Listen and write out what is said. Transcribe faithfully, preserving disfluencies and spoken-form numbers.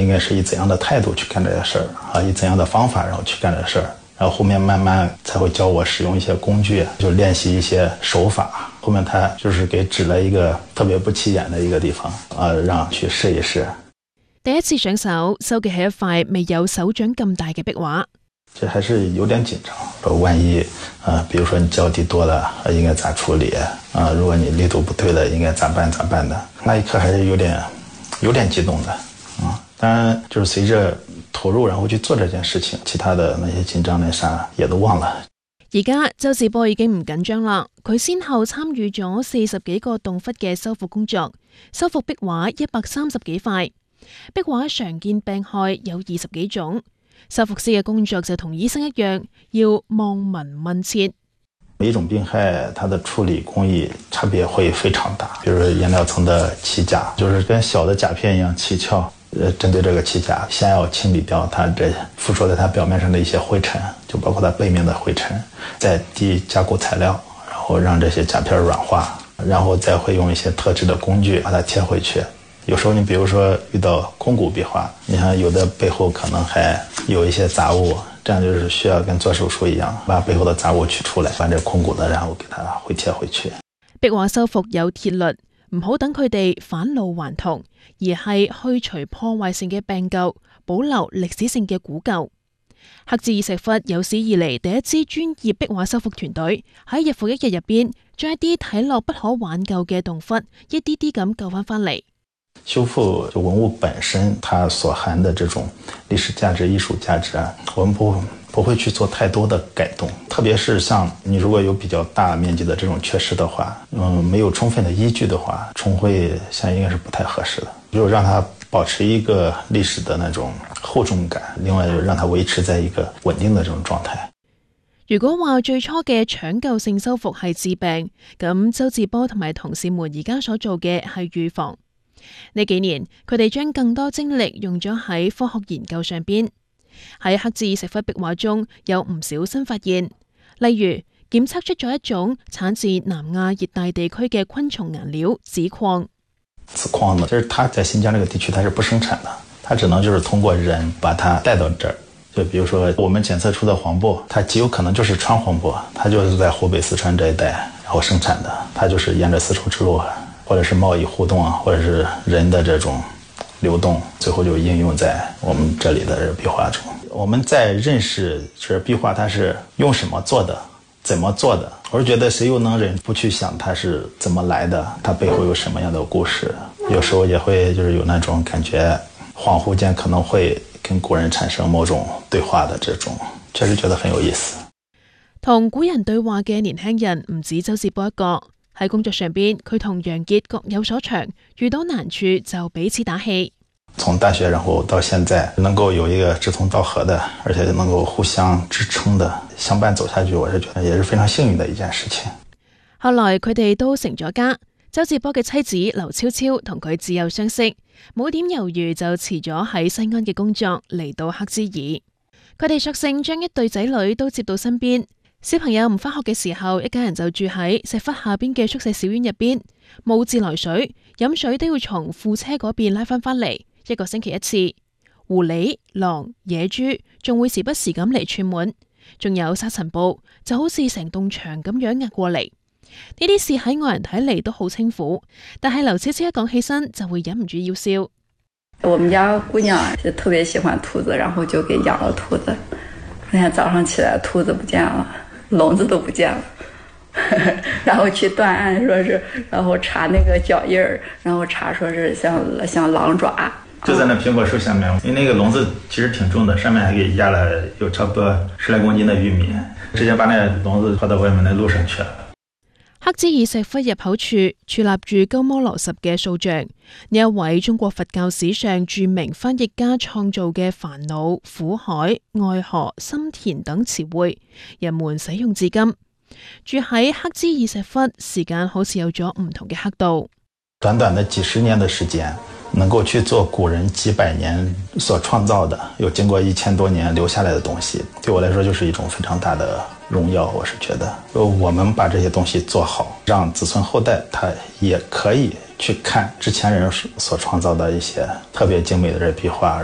应该是以怎样的态度去干这些事儿啊，以怎样的方法然后去干这些事儿，然后后面慢慢才会教我使用一些工具，就练习一些手法。后面他就是给指了一个特別不起眼的一個地方，啊，讓去試一試。 第一次上手收嘅係一塊未有手掌咁大嘅壁畫， 這還是有點緊張。說萬一，呃，比如說你腳底多了，應該咋處理？啊、呃，如果你力度不對了，應該咋辦？咋辦的？那一刻還是有點，有點激動的。啊、嗯，當然就是隨着投入，然後去做這件事情，其他的那些緊張那啥也都忘了。 而家周志波已經唔緊張啦，佢先後參與咗四十幾個洞窟嘅修復工作，修復壁畫一百三十幾塊。壁畫常見病害有二十幾種，修復師嘅工作就同醫生一樣，要望聞問切。 每一種病害它的處理工藝差別會非常大，比如顏料層的起甲，就是跟小的甲片一樣起翹。呃，針對這個起甲，先要清理掉它這附着在它表面上的一些灰塵，就包括它背面的灰塵，再滴加固材料，然後讓這些甲片軟化，然後再會用一些特制的工具把它貼回去。有時候你比如說遇到空骨壁畫，你看有的背後可能還有一些雜物，這樣就是需要跟做手術一樣，把背後的雜物取出來，把這空骨的然後給它回貼回去。 壁畫修復有鐵律，唔好等佢哋返老還童，而係去除破壞性嘅病舊，保留歷史性嘅古舊。黑志爾石窟有史以嚟第一支專業壁畫修復團隊，喺日復一日入邊，將一啲睇落不可挽救嘅洞窟，一啲啲咁救翻翻嚟。 修復就文物本身它所含的這種歷史價值、藝術價值啊，我們不不會去做太多的改動，特別是像你如果有比較大面積的這種缺失的話，嗯，沒有充分的依據的話，重繪現在應該是不太合適的，就讓它保持一個歷史的那種厚重感，另外就讓它維持在一個穩定的這種狀態。 如果話最初嘅搶救性修復係治病，咁周志波同埋同事們而家所做嘅係預防。呢幾年，佢哋將更多精力用咗喺科學研究上邊。喺黑志爾石窟壁畫中有唔少新發現，例如檢測出咗一種產自南亞熱帶地區嘅昆蟲顏料紫礦。 紫礦呢，就是它在新疆這個地區它是不生產的，它只能就是通過人把它帶到這兒。就比如說我們檢測出的黃柏，它極有可能就是川黃柏，它就是在湖北四川這一帶然後生產的，它就是沿着絲綢之路或者是貿易互動啊，或者是人的這種流動，最後就應用在我們這裡的壁畫中。我們在認識這壁畫它是用什麼做的，怎麼做的，我是覺得誰又能忍不去想它是怎麼來的，它背後有什麼樣的故事。有時候也會就是有那種感覺，恍惚間可能會跟古人產生某種對話的這種，確實覺得很有意思。 同古人對話嘅年輕人唔止周志波一個。喺工作上邊，佢同楊傑各有所長，遇到難處就彼此打氣。 從大學然後到現在，能夠有一個志同道合的，而且能夠互相支撐的相伴走下去，我是覺得也是非常幸運的一件事情。 後來佢哋都成咗家，周志波嘅妻子劉超超同佢自幼相識，冇點猶豫就辭咗喺西安嘅工作嚟到黑志爾。佢哋索性將一對仔女都接到身邊。小朋友唔返學嘅時候，一家人就住喺石窟下邊嘅宿舍小院入邊，冇自來水，飲水都要從庫車嗰邊拉返返嚟，一個星期一次。狐狸、狼、野豬仲會時不時咁嚟串門，仲有沙塵暴，就好似成棟牆咁樣壓過嚟。呢啲事喺外人睇嚟都好清苦，但係劉超超一講起身就會忍唔住要笑。 我們家姑娘就特別喜歡兔子，然後就給養了兔子。那天早上起來，兔子不見了。籠子都不見了，然後去斷案，說是，然後查那個腳印兒，然後查說是像像狼爪， 就在那蘋果樹下面，因為那個籠子其實挺重的，上面還給壓了有差不多十來公斤的玉米，直接把那籠子拖到外面的路上去了。 黑志爾石窟入口處矗立住鳩摩羅什嘅塑像，呢一位中國佛教史上著名翻譯家創造嘅煩惱、苦海、愛河、心田等詞彙，人們使用至今。住喺黑志爾石窟，時間好似有咗唔同嘅刻度。 短短的幾十年的時間，能夠去做古人幾百年所創造的，又經過一千多年留下來的東西，對我來說就是一種非常大的榮耀。我是覺得我們把這些東西做好，讓子孫後代他也可以去看之前人所創造的一些特別精美的這壁畫。